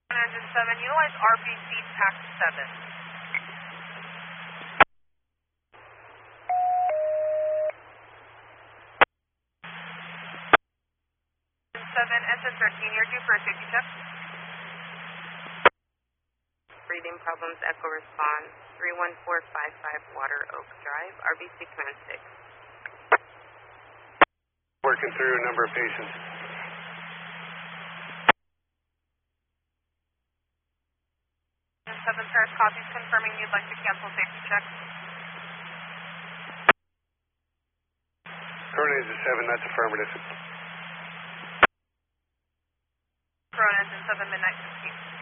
Engine 7, utilize RBC TAC 7. 7, engine 13, you're due for a safety check. Breathing problems, echo response, 31455 Water Oak Drive, RBC Command 6. Working through a number of patients. Engine 7, Paris copies, confirming you'd like to cancel safety check. Current Engine 7, that's affirmative. Corona Engine 7, midnight 15.